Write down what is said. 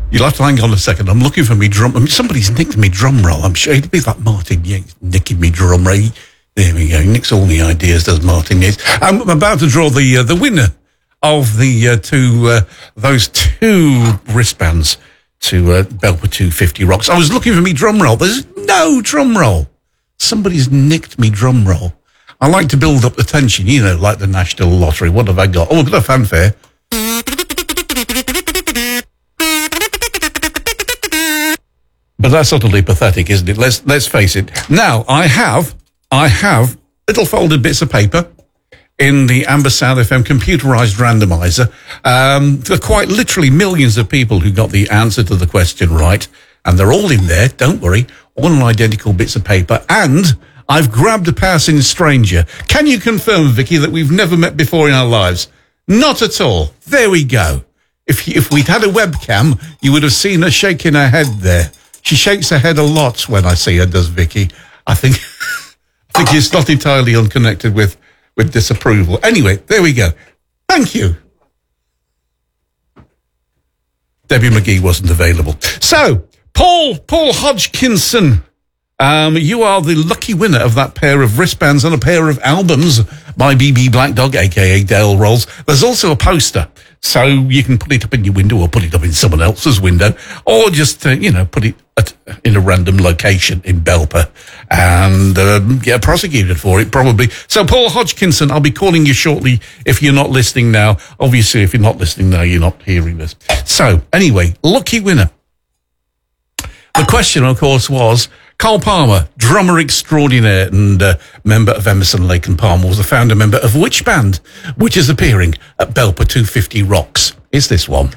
You'll have to hang on a second. I'm looking for me drum. I mean, somebody's nicked me drum roll. I'm sure it'd be like Martin Yates nicking me drum roll. There we go. He nicks all the ideas, does Martin Yates. I'm about to draw the winner of the those two wristbands to Belper 250 Rocks. I was looking for me drum roll. There's no drum roll. Somebody's nicked me drum roll. I like to build up the tension, you know, like the National Lottery. What have I got? Oh, I've got a fanfare. But that's utterly pathetic, isn't it? Let's face it. Now, I have little folded bits of paper in the Amber Sound FM computerized randomizer. There are quite literally millions of people who got the answer to the question right, and they're all in there, don't worry, all on identical bits of paper, and I've grabbed a passing stranger. Can you confirm, Vicky, that we've never met before in our lives? Not at all. There we go. If we'd had a webcam, you would have seen her shaking her head there. She shakes her head a lot when I see her, does Vicky? I think it's not entirely unconnected with disapproval. Anyway, there we go. Thank you. Debbie McGee wasn't available. So, Paul Hodgkinson, you are the lucky winner of that pair of wristbands and a pair of albums by BB Black Dog, a.k.a. Dale Rolls. There's also a poster, so you can put it up in your window or put it up in someone else's window, or just, put it in a random location in Belper and get prosecuted for it, probably. So, Paul Hodgkinson, I'll be calling you shortly if you're not listening now. Obviously, if you're not listening now, you're not hearing this. So, anyway, lucky winner. The question, of course, was Carl Palmer, drummer extraordinaire and member of Emerson, Lake and Palmer, was the founder member of which band, which is appearing at Belper 250 Rocks? Is this one?